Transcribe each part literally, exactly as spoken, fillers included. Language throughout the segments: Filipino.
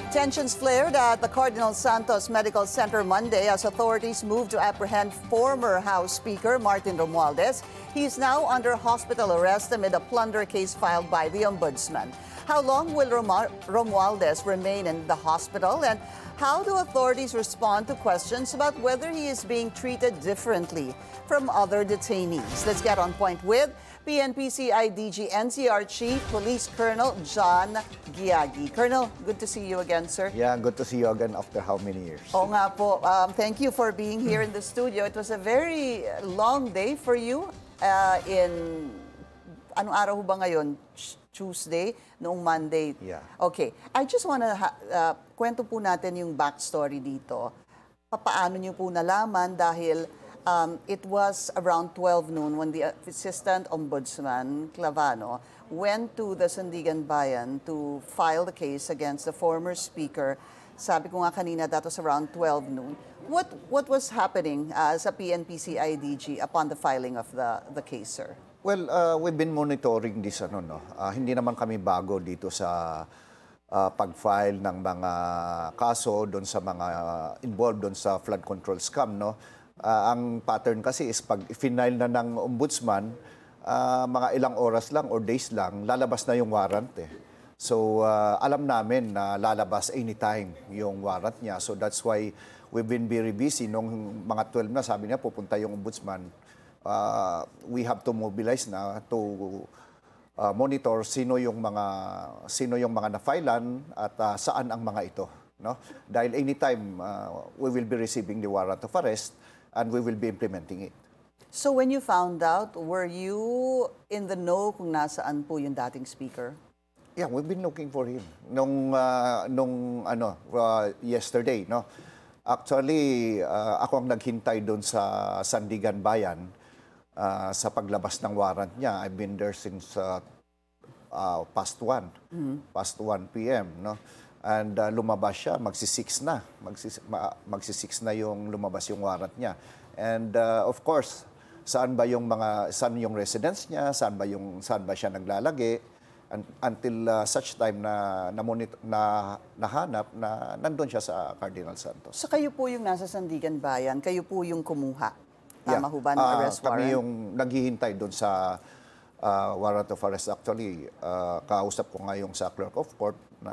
Tensions flared at the Cardinal Santos Medical Center Monday as authorities moved to apprehend former House Speaker Martin Romualdez. He is now under hospital arrest amid a plunder case filed by the Ombudsman. How long will Rom- Romualdez remain in the hospital, and how do authorities respond to questions about whether he is being treated differently from other detainees? Let's get on point with P N P C I D G N C R Chief Police Colonel John Giagi. Colonel, good to see you again, sir. Yeah, good to see you again after how many years? Oo nga po. Um, thank you for being here in the studio. It was a very long day for you uh, in... Anong araw ho ba ngayon? Tuesday, noong Monday. Yeah. Okay. I just want to uh, kwento po natin yung backstory dito. Papaano niyo po nalaman dahil um, it was around twelve noon when the Assistant Ombudsman, Clavano, went to the Sandigan Bayan to file the case against the former speaker. Sabi ko nga kanina, that was around twelve noon. What, what was happening uh, sa P N P C I D G upon the filing of the, the case, sir? Well, uh, we've been monitoring this. Ano, no? Uh, hindi naman kami bago dito sa uh, pag-file ng mga kaso doon sa mga uh, involved doon sa flood control scam. No? Uh, ang pattern kasi is pag final na ng ombudsman, uh, mga ilang oras lang or days lang, lalabas na yung warrant. Eh. So, uh, alam namin na lalabas anytime yung warrant niya. So, that's why we've been very busy. Nung mga twelve na, sabi niya, pupunta yung ombudsman. Uh, we have to mobilize na to uh, monitor sino yung mga sino yung mga na-filean at uh, saan ang mga ito, no? Dahil anytime uh, we will be receiving the warrant of arrest and we will be implementing it. So when you found out, were you in the know kung nasaan po yung dating speaker? Yeah, we've been looking for him nung uh, nung ano uh, yesterday, no? Actually, uh, ako ang naghintay doon sa Sandigan Bayan. Uh, sa paglabas ng warrant niya. I've been there since uh, uh, past one, mm-hmm. past one p m No? And uh, lumabas siya, magsi-six na. Magsis, ma, magsi-six na yung lumabas yung warrant niya. And uh, of course, saan ba yung mga, saan yung residence niya, saan ba, yung, saan ba siya naglalagi, un, until uh, such time na, na, monitor, na nahanap na nandun siya sa Cardinal Santos. So kayo po yung nasa Sandigan Bayan, kayo po yung kumuha? Tama Yeah. ho ba ng Uh, arrest warrant? Kami yung naghihintay doon sa uh, warrant of arrest. Actually, uh, kausap ko nga yung sa clerk of court na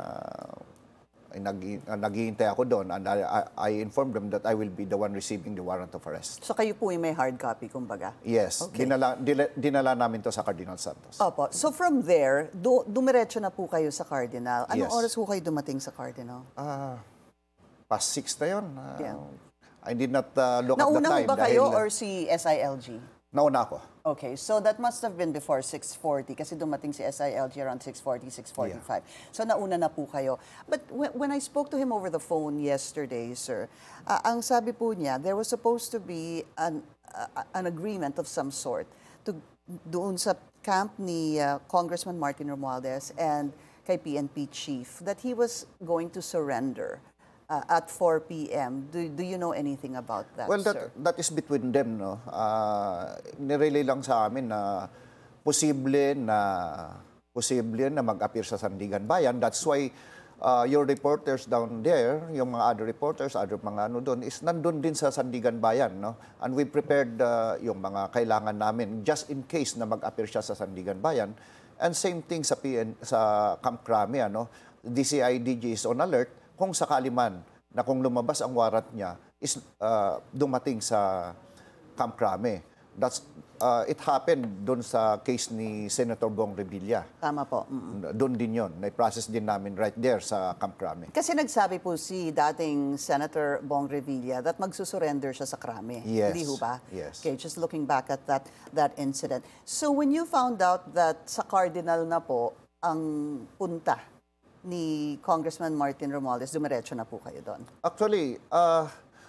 uh, nag, uh, naghihintay ako doon, and I, I informed them that I will be the one receiving the warrant of arrest. So kayo po yung may hard copy, kumbaga? Yes. Okay. Dinala, dila, dinala namin to sa Cardinal Santos. Opo. So from there, du dumiretso na po kayo sa Cardinal. Anong Yes. oras po kayo dumating sa Cardinal? Uh, past six na yun. Uh, Yeah. I did not uh, look Nauna at the time. ho ba kayo dahil, or si S I L G? Nauna ako. Okay, so that must have been before six forty kasi dumating si S I L G around six forty, six forty-five. Yeah. So nauna na po kayo. But when, when I spoke to him over the phone yesterday, sir, uh, ang sabi po niya, there was supposed to be an, uh, an agreement of some sort to doon sa camp ni uh, Congressman Martin Romualdez and kay P N P chief that he was going to surrender Uh, at four p m Do, do you know anything about that, Well, that, sir? that is between them, no? Uh, nirelay lang sa amin na posible na posible na mag-appear sa Sandigan Bayan. That's why uh, your reporters down there, yung mga other reporters, other mga ano doon, is nandun din sa Sandigan Bayan, no? And we prepared uh, yung mga kailangan namin just in case na mag-appear siya sa Sandigan Bayan. And same thing sa P N, sa Camp Crame, ano? D C I D G is on alert kung sakali man na kung lumabas ang warrant niya is uh, dumating sa Camp Crame. That's, uh, it happened doon sa case ni Senator Bong Revilla. Tama po. Mm-mm. Doon din yon. Na-process din namin right there sa Camp Crame. Kasi nagsabi po si dating Senator Bong Revilla that magsusurrender siya sa Krame. Yes. Hindi ho ba? Yes. Okay, just looking back at that that incident. So when you found out that sa Cardinal na po ang punta ni Congressman Martin Romualdez, dumiretso na po kayo doon? Actually, uh,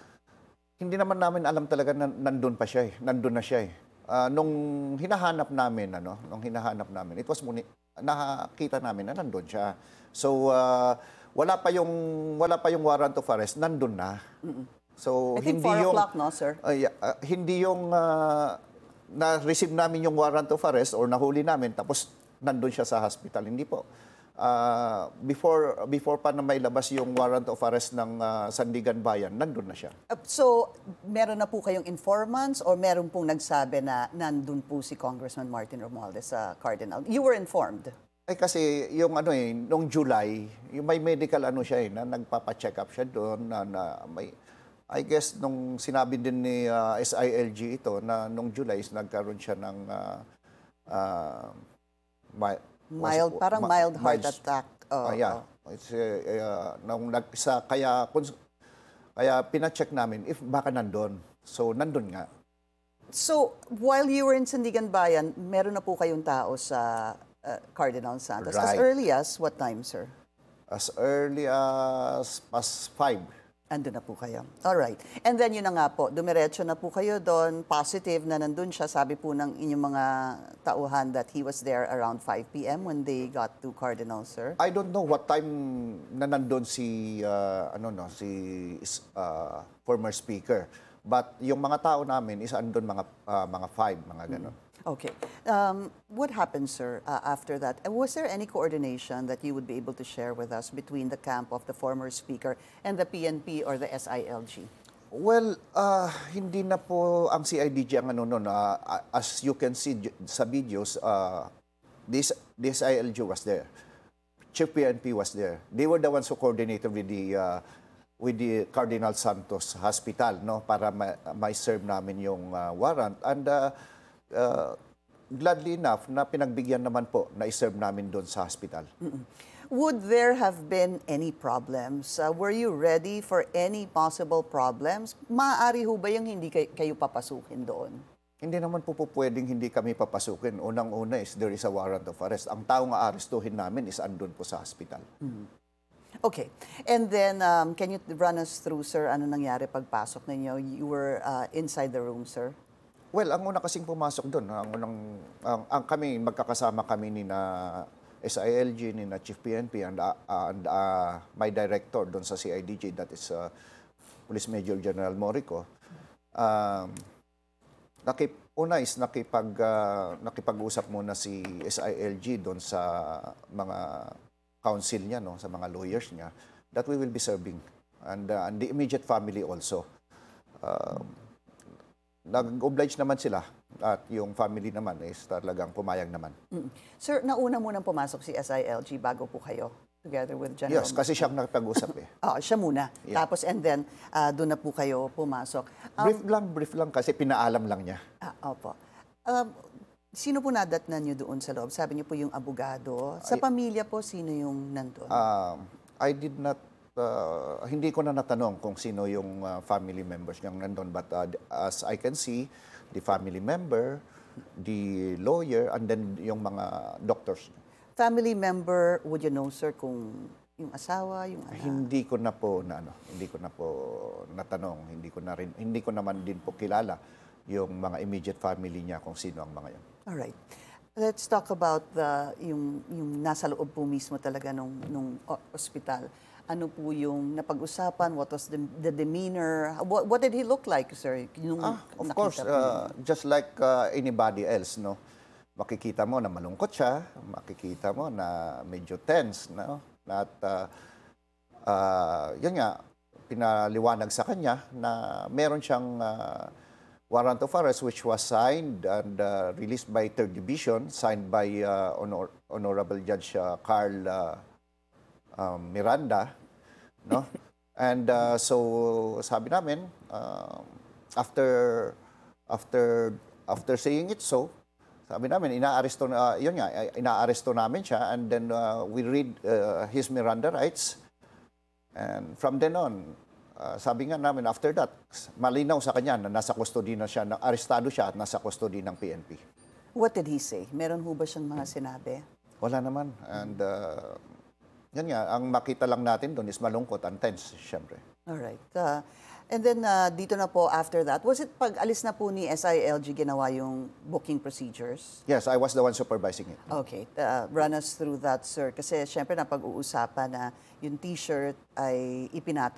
hindi naman namin alam talaga na nandun pa siya eh. Nandun na siya eh. Uh, nung hinahanap namin, ano, nung hinahanap namin, it was muni, nakakita namin na nandun siya. So, uh, wala pa yung wala pa yung warrant of arrest, nandun na. Mm-mm. So, I think hindi four yung o'clock, no, sir? Uh, yeah, uh, hindi yung uh, na-receive namin yung warrant of arrest or nahuli namin tapos nandun siya sa hospital. Hindi po. ah, before before pa na may labas yung warrant of arrest ng ah, Sandigan Bayan, nandun na siya. Uh, So, meron na po kayong informants or meron pong nagsabi na nandun po si Congressman Martin Romualdez sa Cardinal? You were informed? Eh kasi yung ano eh, noong July, yung may medical ano siya eh, na nagpapa-check up siya doon na, na may, I guess nung sinabi din ni ah, S I L G ito na nung July is nagkaroon siya ng ah, ah, mi- Mild, was- parang ma- mild heart mild- attack. Oh, Ah, yeah. It's, uh, uh, nung nag, sa, kaya, kung, kaya pina-check namin if baka nandun. So, nandun nga. So, while you were in Sandigan Bayan, meron na po kayong tao sa uh, Cardinal Santos. As Right. early as what time, sir? As early as past five. Andun na po kayo. All right. And then yun na nga po, dumiretso na po kayo doon, positive na nandun siya. Sabi po ng inyong mga tauhan that he was there around five p m when they got to Cardinal, sir. I don't know what time na nandun si, uh, ano no, si uh, former speaker. But yung mga tao namin is andun mga, uh, mga five, mga ganon. Okay. Um, what happened, sir, uh, after that? Uh, Was there any coordination that you would be able to share with us between the camp of the former speaker and the P N P or the S I L G? Well, uh, hindi na po ang C I D G ang ano nun. Uh, as you can see j- sa videos, uh, this, this I L G was there. Chief P N P was there. They were the ones who coordinated with the uh, with the Cardinal Santos Hospital, no, para ma- ma-serve namin yung uh, warrant. And uh, uh, gladly enough na pinagbigyan naman po na i-serve namin doon sa hospital. Would there have been any problems? Uh, were you ready for any possible problems? Maaari ho ba yung hindi kay- kayo papasukin doon? Hindi naman po, po pwedeng hindi kami papasukin. Unang-una is there is a warrant of arrest. Ang taong aarestuhin namin is andun po sa hospital. Okay. And then, um, can you run us through, sir, ano nangyari pagpasok ninyo? You were uh, inside the room, sir? Well, ang una kasing pumasok doon, ang unang, ang, ang kami, magkakasama kami ni na S I L G, ni na Chief P N P, and, uh, and uh, my director doon sa C I D G, that is uh, Police Major General Morico. Um, nakip, una is nakipag, uh, nakipag-usap muna si S I L G doon sa mga counsel niya, no, sa mga lawyers niya, that we will be serving. And, uh, and the immediate family also. Um, nag-oblige naman sila at yung family naman is talagang pumayag naman. Mm. Sir, nauna munang pumasok si S I L G bago po kayo, together with General. Yes, kasi siyang nakipag-usap eh. Oh, siya muna. Yeah. Tapos, and then, uh, doon na po kayo pumasok. Um, Brief lang, brief lang kasi pinaalam lang niya. ah, opo. Um, sino po nadatnan niyo doon sa loob? Sabi niyo po yung abogado. Sa Ay- pamilya po, sino yung nandun? Um, I did not, uh, hindi ko na natanong kung sino yung uh, family members niyang nandun. But uh, as I can see, the family member, the lawyer, and then yung mga doctors. Family member, would you know, sir, kung yung asawa, yung anak? Hindi ko na po na ano, hindi ko na po natanong, hindi ko na rin, hindi ko naman din po kilala yung mga immediate family niya kung sino ang mga yun. Alright. Let's talk about the yung yung nasa loob po mismo talaga nung nung o- ospital. Ano po yung napag-usapan? What was the, the demeanor? What, what did he look like, sir? Yung Ah, of nakita course, po uh, just like uh, anybody else, no. Makikita mo na malungkot siya, makikita mo na medyo tense, no. At uh, uh, yun nga, pinaliwanag sa kanya na meron siyang uh, warrant of arrest which was signed and uh, released by third Division, signed by uh, Honor- Honorable Judge uh, Carl uh, um, Miranda, no? And uh, so sabi namin, uh, after after after saying it so, sabi namin inaaresto na, yun nga, inaaresto namin siya, and then uh, we read uh, his Miranda rights, and from then on, uh, sabi nga namin after that, malinaw sa kanya na nasa custody na siya, na arestado siya at nasa custody ng P N P. What did he say? Meron ho ba siyang mga sinabi? Wala naman, and uh, yan nga, ang makita lang natin doon is malungkot and tense, syempre. Alright. Uh, and then, uh, dito na po after that, was it pag alis na po ni S I L G ginawa yung booking procedures? Yes, I was the one supervising it. Okay. Uh, run us through that, sir. Kasi syempre napag-uusapan na yung t-shirt ay ipinato